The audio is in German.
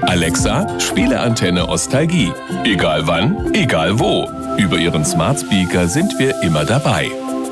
Alexa, spiele Antenne Ostalgie. Egal wann, egal wo. Über Ihren Smart Speaker sind wir immer dabei.